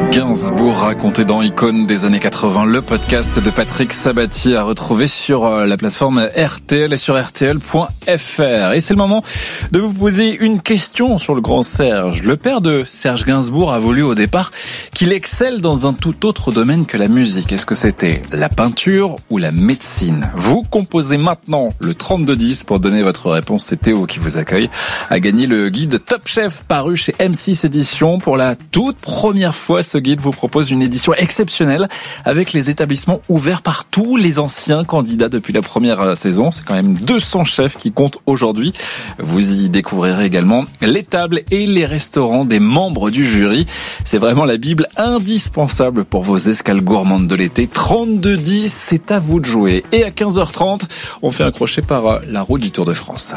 Gainsbourg raconté dans Icône des années 80, le podcast de Patrick Sabatier à retrouver sur la plateforme RTL et sur rtl.fr. Et c'est le moment de vous poser une question sur le grand Serge. Le père de Serge Gainsbourg a voulu au départ qu'il excelle dans un tout autre domaine que la musique. Est-ce que c'était la peinture ou la médecine? Vous composez maintenant le 3210 pour donner votre réponse. C'est Théo qui vous accueille. A gagné le guide Top Chef paru chez M6 Éditions. Pour la toute première fois, ce guide vous propose une édition exceptionnelle avec les établissements ouverts par tous les anciens candidats depuis la première saison. C'est quand même 200 chefs qui comptent aujourd'hui. Vous y découvrirez également les tables et les restaurants des membres du jury. C'est vraiment la Bible indispensable pour vos escales gourmandes de l'été. 3210, c'est à vous de jouer. Et à 15h30, on fait un crochet par la route du Tour de France.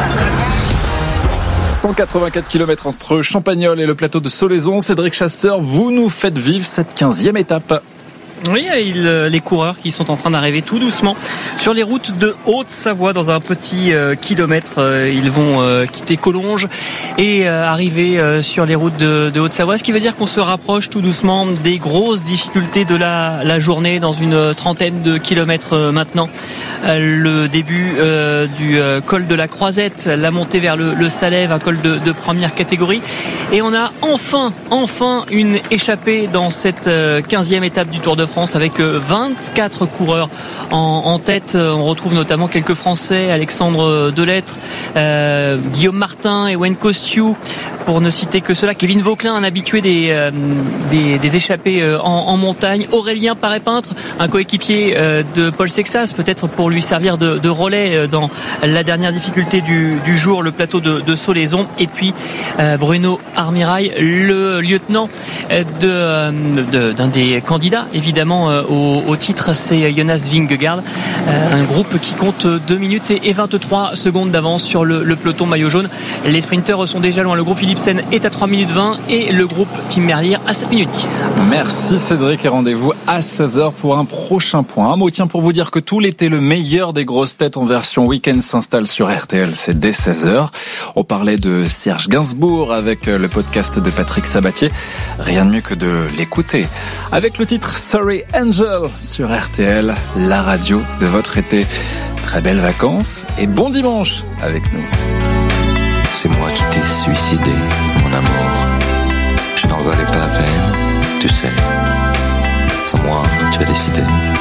184 km entre Champagnole et le plateau de Solaison. Cédric Chasseur, vous nous faites vivre cette 15e étape. Oui, les coureurs qui sont en train d'arriver tout doucement sur les routes de Haute-Savoie dans un petit kilomètre. Ils vont quitter Collonges et arriver sur les routes de Haute-Savoie, ce qui veut dire qu'on se rapproche tout doucement des grosses difficultés de la journée dans une trentaine de kilomètres maintenant. Le début du col de la Croisette, la montée vers le Salève, un col de première catégorie. Et on a enfin une échappée dans cette 15e étape du Tour de France avec 24 coureurs en tête. On retrouve notamment quelques Français, Alexandre Delettre, Guillaume Martin, Ewen Kostiou, pour ne citer que cela. Kevin Vauquelin, un habitué des échappées en montagne. Aurélien Paré-Peintre, un coéquipier de Paul Sexas, peut-être pour lui servir de relais dans la dernière difficulté du jour, le plateau de Solaison. Et puis Bruno Armirail, le lieutenant d'un des candidats évidemment au titre, c'est Jonas Vingegaard, un groupe qui compte 2 minutes et 23 secondes d'avance sur le peloton maillot jaune. Les sprinteurs sont déjà loin. Le groupe Philipsen est à 3 minutes 20 et le groupe Team Merlier à 7 minutes 10. Merci Cédric et rendez-vous à 16h pour un prochain point. Un mot tiens pour vous dire que tout l'été, le meilleur des grosses têtes en version week-end s'installe sur RTL. C'est dès 16h. On parlait de Serge Gainsbourg avec le podcast de Patrick Sabatier. Rien de mieux que de l'écouter. Avec le titre Sorry Angel sur RTL, la radio de votre été. Très belles vacances et bon dimanche avec nous. C'est moi qui t'ai suicidé, mon amour. Je n'en valais pas la peine, tu sais. Sans moi, tu as décidé.